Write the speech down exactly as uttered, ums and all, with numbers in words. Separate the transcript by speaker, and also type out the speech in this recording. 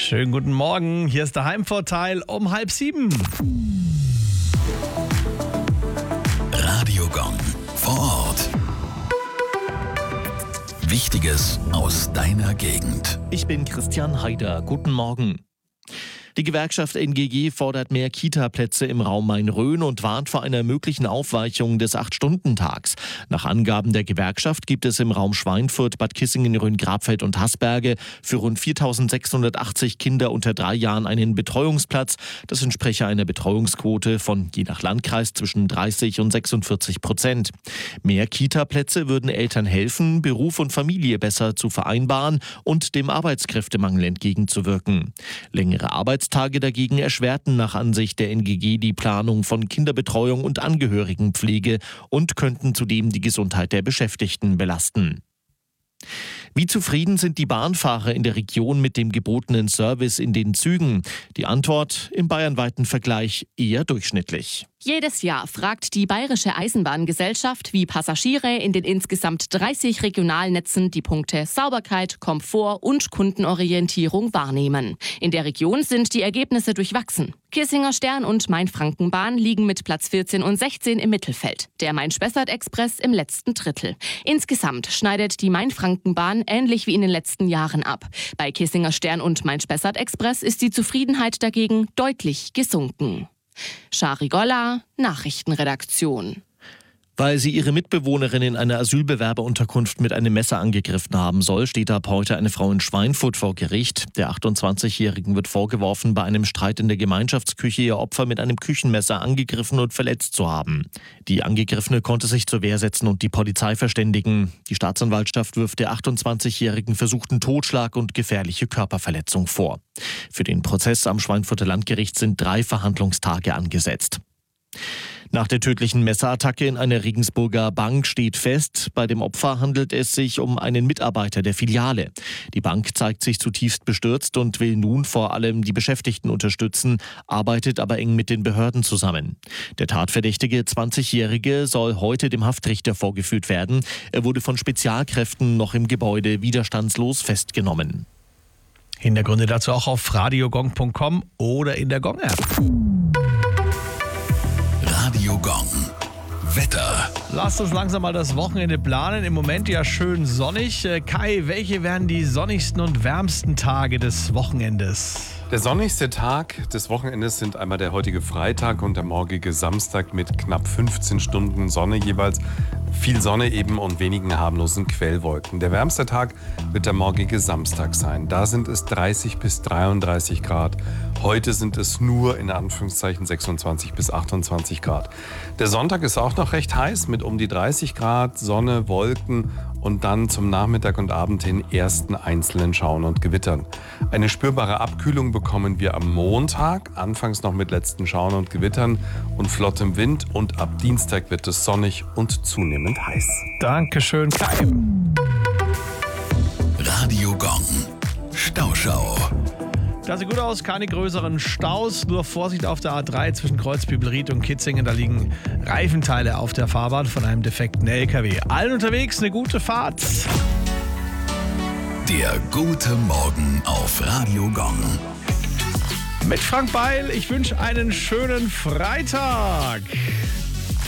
Speaker 1: Schönen guten Morgen, hier ist der Heimvorteil um halb sieben.
Speaker 2: Radio Gong vor Ort. Wichtiges aus deiner Gegend.
Speaker 3: Ich bin Christian Haider. Guten Morgen. Die Gewerkschaft N G G fordert mehr Kita-Plätze im Raum Main-Rhön und warnt vor einer möglichen Aufweichung des acht-Stunden-Tags. Nach Angaben der Gewerkschaft gibt es im Raum Schweinfurt, Bad Kissingen, Rhön-Grabfeld und Hasberge für rund viertausendsechshundertachtzig Kinder unter drei Jahren einen Betreuungsplatz. Das entspreche einer Betreuungsquote von je nach Landkreis zwischen dreißig und sechsundvierzig Prozent. Mehr Kita-Plätze würden Eltern helfen, Beruf und Familie besser zu vereinbaren und dem Arbeitskräftemangel entgegenzuwirken. Längere Arbeitstage dagegen erschwerten nach Ansicht der N G G die Planung von Kinderbetreuung und Angehörigenpflege und könnten zudem die Gesundheit der Beschäftigten belasten. Wie zufrieden sind die Bahnfahrer in der Region mit dem gebotenen Service in den Zügen? Die Antwort im bayernweiten Vergleich eher durchschnittlich.
Speaker 4: Jedes Jahr fragt die Bayerische Eisenbahngesellschaft, wie Passagiere in den insgesamt dreißig Regionalnetzen die Punkte Sauberkeit, Komfort und Kundenorientierung wahrnehmen. In der Region sind die Ergebnisse durchwachsen. Kissinger Stern und Main-Franken-Bahn liegen mit Platz vierzehn und sechzehn im Mittelfeld. Der Main-Spessart-Express im letzten Drittel. Insgesamt schneidet die Main-Franken-Bahn ähnlich wie in den letzten Jahren ab. Bei Kissinger Stern und Main-Spessart-Express ist die Zufriedenheit dagegen deutlich gesunken. Shari Golla, Nachrichtenredaktion.
Speaker 3: Weil sie ihre Mitbewohnerin in einer Asylbewerberunterkunft mit einem Messer angegriffen haben soll, steht ab heute eine Frau in Schweinfurt vor Gericht. Der achtundzwanzigjährigen wird vorgeworfen, bei einem Streit in der Gemeinschaftsküche ihr Opfer mit einem Küchenmesser angegriffen und verletzt zu haben. Die Angegriffene konnte sich zur Wehr setzen und die Polizei verständigen. Die Staatsanwaltschaft wirft der achtundzwanzigjährigen versuchten Totschlag und gefährliche Körperverletzung vor. Für den Prozess am Schweinfurter Landgericht sind drei Verhandlungstage angesetzt. Nach der tödlichen Messerattacke in einer Regensburger Bank steht fest, bei dem Opfer handelt es sich um einen Mitarbeiter der Filiale. Die Bank zeigt sich zutiefst bestürzt und will nun vor allem die Beschäftigten unterstützen, arbeitet aber eng mit den Behörden zusammen. Der tatverdächtige zwanzigjährige soll heute dem Haftrichter vorgeführt werden. Er wurde von Spezialkräften noch im Gebäude widerstandslos festgenommen.
Speaker 1: Hintergründe dazu auch auf radiogong punkt com oder in der Gong-App.
Speaker 2: Radio Gong. Wetter.
Speaker 1: Lasst uns langsam mal das Wochenende planen. Im Moment ja schön sonnig. Kai, welche werden die sonnigsten und wärmsten Tage des Wochenendes?
Speaker 5: Der sonnigste Tag des Wochenendes sind einmal der heutige Freitag und der morgige Samstag mit knapp fünfzehn Stunden Sonne jeweils. Viel Sonne eben und wenigen harmlosen Quellwolken. Der wärmste Tag wird der morgige Samstag sein. Da sind es dreißig bis dreiunddreißig Grad. Heute sind es nur in Anführungszeichen sechsundzwanzig bis achtundzwanzig Grad. Der Sonntag ist auch noch recht heiß mit um die dreißig Grad, Sonne, Wolken und dann zum Nachmittag und Abend hin ersten einzelnen Schauern und Gewittern. Eine spürbare Abkühlung bekommen wir am Montag, anfangs noch mit letzten Schauern und Gewittern und flottem Wind und ab Dienstag wird es sonnig und zunehmend heiß.
Speaker 1: Dankeschön, Kai.
Speaker 2: Radio Gong. Stauschau.
Speaker 1: Das sieht gut aus, keine größeren Staus, nur Vorsicht auf der A drei zwischen Kreuzbübelried und Kitzingen. Da liegen Reifenteile auf der Fahrbahn von einem defekten L K W. Allen unterwegs eine gute Fahrt.
Speaker 2: Der gute Morgen auf Radio Gong.
Speaker 1: Mit Frank Beil, ich wünsche einen schönen Freitag.